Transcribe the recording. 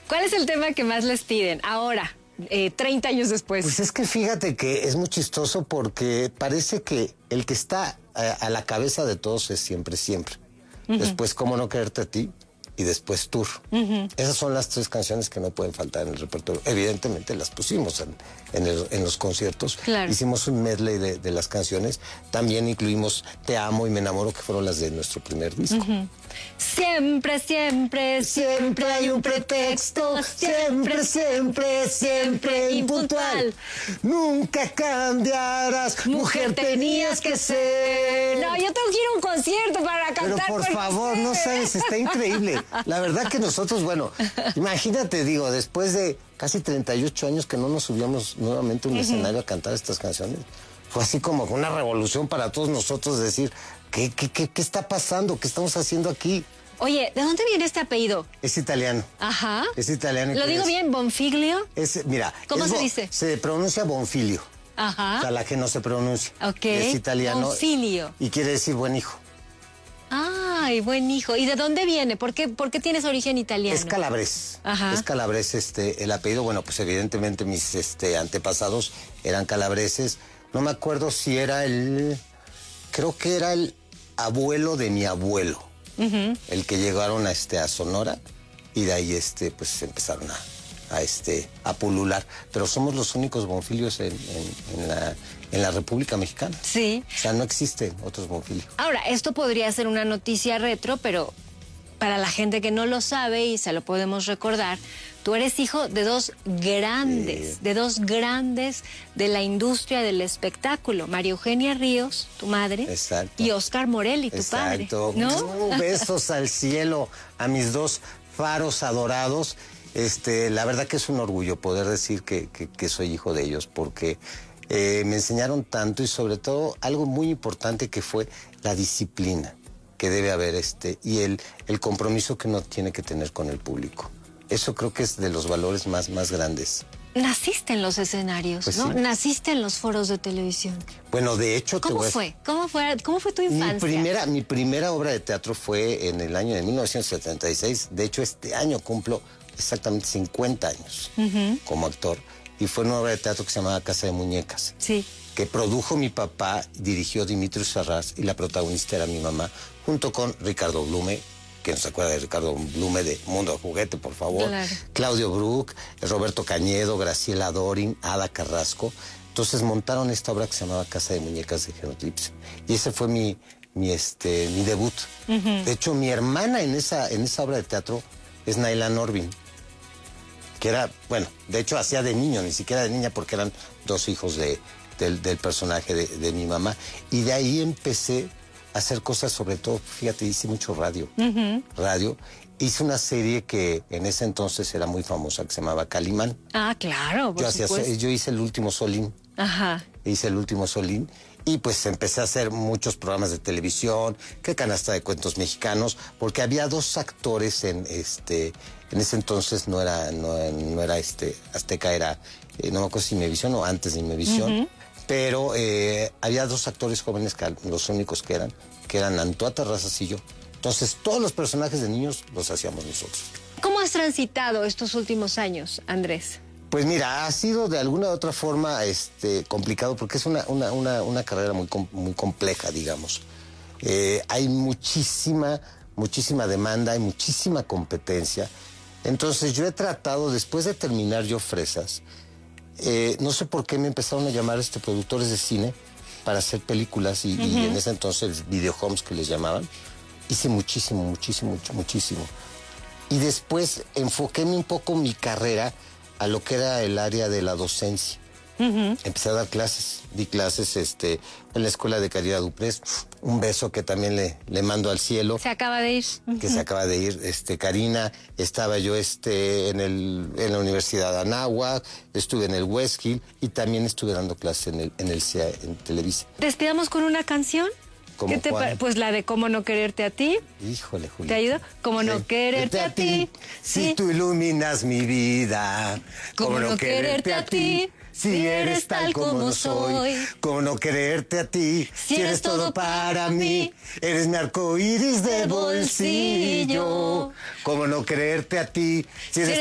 ¿Cuál es el tema que más les piden ahora, 30 años después? Pues es que fíjate que es muy chistoso porque parece que el que está a la cabeza de todos es siempre. Después, ¿Cómo no quererte a ti? Y después Tour. Esas son las 3 canciones que no pueden faltar en el repertorio. Evidentemente las pusimos en los conciertos. Claro. Hicimos un medley de las canciones. También incluimos Te amo y Me enamoro, que fueron las de nuestro primer disco. Siempre hay un pretexto. Siempre impuntual. Nunca cambiarás, mujer, tenías que ser. No, yo tengo que ir a un concierto para Pero cantar. por favor, no sabes, está increíble. La verdad que nosotros, bueno, imagínate, digo, después de casi 38 años que no nos subíamos nuevamente a un escenario a cantar estas canciones, fue así como una revolución para todos nosotros decir, ¿qué está pasando? ¿Qué estamos haciendo aquí? Oye, ¿de dónde viene este apellido? Es italiano. Ajá. Es italiano. ¿Lo digo bien? ¿Bonfiglio? Mira. ¿Cómo se dice? Se pronuncia Bonfiglio. Ajá. O sea, la que no se pronuncia. Ok. Es italiano. Bonfiglio. Y quiere decir buen hijo. Ay, buen hijo. ¿Y de dónde viene? ¿Por qué tienes origen italiano? Es calabrés. Ajá. Es calabrés el apellido. Bueno, pues evidentemente mis antepasados eran calabreses. No me acuerdo si era creo que era el abuelo de mi abuelo. El que llegaron a Sonora y de ahí pues empezaron a pulular. Pero somos los únicos Bonfilios en la República Mexicana. Sí. O sea, no existen otros Bonfilios. Ahora, esto podría ser una noticia retro, pero para la gente que no lo sabe y se lo podemos recordar, tú eres hijo de dos grandes de la industria del espectáculo. María Eugenia Ríos, tu madre. Exacto. Y Oscar Morelli, tu padre. Exacto. ¿No? Besos al cielo a mis 2 faros adorados. La verdad que es un orgullo poder decir que soy hijo de ellos, porque me enseñaron tanto y sobre todo algo muy importante que fue la disciplina que debe haber y el compromiso que uno tiene que tener con el público. Eso creo que es de los valores más grandes. Naciste en los escenarios, Pues ¿no? sí. Naciste en los foros de televisión. Bueno, de hecho... ¿Cómo fue? ¿Cómo fue tu infancia? Mi primera obra de teatro fue en el año de 1976. De hecho, este año cumplo exactamente 50 años como actor. Y fue una obra de teatro que se llamaba Casa de Muñecas. Sí. Que produjo mi papá, dirigió Dimitri Sarraz y la protagonista era mi mamá, junto con Ricardo Blume, que no se acuerda de Ricardo Blume de Mundo de Juguete, por favor. Claro. Claudio Brook, Roberto Cañedo, Graciela Dorin, Ada Carrasco. Entonces montaron esta obra que se llamaba Casa de Muñecas de Genoclipse. Y ese fue mi debut. De hecho, mi hermana en esa obra de teatro es Naila Norvin, que era, bueno, de hecho hacía de niño, ni siquiera de niña, porque eran 2 hijos del personaje de mi mamá. Y de ahí empecé a hacer cosas, sobre todo, fíjate, hice mucho radio. Radio. Hice una serie que en ese entonces era muy famosa, que se llamaba Calimán. Ah, claro, por supuesto. Yo hice El Último Solín. Ajá. Hice El Último Solín. Y pues empecé a hacer muchos programas de televisión, que Canasta de Cuentos Mexicanos, porque había 2 actores en ese entonces no era Azteca, era, no me acuerdo si Imevisión o antes de Imevisión, pero había 2 actores jóvenes, los únicos que eran Antoa Terrazas y yo. Entonces todos los personajes de niños los hacíamos nosotros. ¿Cómo has transitado estos últimos años, Andrés? Pues mira, ha sido de alguna u otra forma complicado, porque es una carrera muy compleja, digamos. Hay muchísima demanda, hay muchísima competencia. Entonces yo he tratado, después de terminar yo Fresas, no sé por qué me empezaron a llamar productores de cine para hacer películas y en ese entonces videohomes que les llamaban. Hice muchísimo. Y después enfoquéme un poco mi carrera a lo que era el área de la docencia. Empecé a dar clases, di clases en la Escuela de Caridad Duprés. Un beso que también le mando al cielo. Se acaba de ir. Que se acaba de ir, Karina. Estaba yo en la Universidad de Anáhuac, estuve en el West Hill y también estuve dando clases en el CEA, en Televisa. ¿Despidamos con una canción? Pues la de Cómo no quererte a ti. Híjole, Julia. ¿Te ayudo? Cómo no quererte a ti. Si tú iluminas mi vida. Cómo no quererte a ti. Si eres tal como soy. Cómo no quererte a ti. Si eres todo para mí. Eres mi arcoíris de bolsillo. Cómo no quererte a ti. Si eres